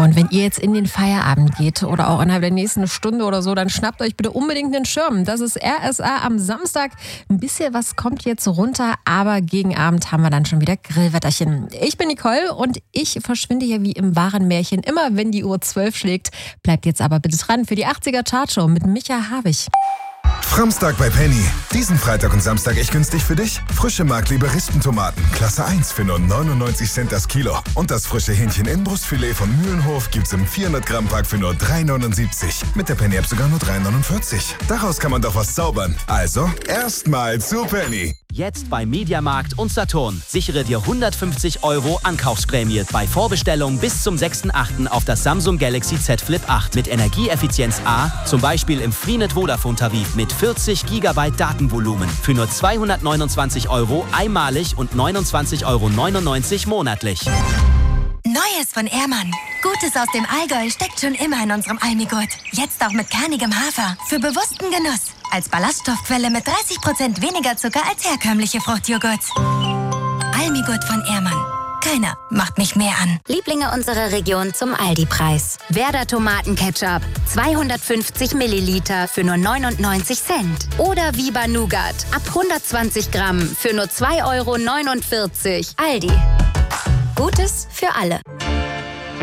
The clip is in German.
Und wenn ihr jetzt in den Feierabend geht oder auch innerhalb der nächsten Stunde oder so, dann schnappt euch bitte unbedingt einen Schirm. Das ist RSA am Samstag. Ein bisschen was kommt jetzt runter, aber gegen Abend haben wir dann schon wieder Grillwetterchen. Ich bin Nicole und ich verschwinde hier wie im wahren Märchen. Immer wenn die Uhr 12 schlägt, bleibt jetzt aber bitte dran für die 80er Chartshow mit Micha Havig. Framstag bei Penny. Diesen Freitag und Samstag echt günstig für dich. Frische Markliebe Rispentomaten, Klasse 1 für nur 99 Cent das Kilo. Und das frische Hähnchen-Inbrustfilet von Mühlenhof gibt's im 400-Gramm-Pack für nur 3,79. Mit der Penny-App sogar nur 3,49. Daraus kann man doch was zaubern. Also, erstmal zu Penny. Jetzt bei Mediamarkt und Saturn. Sichere dir 150 € Ankaufsprämie bei Vorbestellung bis zum 6.8. auf das Samsung Galaxy Z Flip 8 mit Energieeffizienz A, zum Beispiel im Freenet Vodafone-Tarif mit 40 GB Datenvolumen für nur 229 € einmalig und 29,99 € monatlich. Neues von Ehrmann. Gutes aus dem Allgäu steckt schon immer in unserem Almigurt. Jetzt auch mit kernigem Hafer. Für bewussten Genuss. Als Ballaststoffquelle mit 30% weniger Zucker als herkömmliche Fruchtjoghurts. Almigurt von Ehrmann. Keiner macht mich mehr an. Lieblinge unserer Region zum Aldi-Preis. Werder Tomatenketchup. 250 Milliliter für nur 99 Cent. Oder Viva Nougat. Ab 120 Gramm für nur 2,49 €. Aldi. Gutes für alle.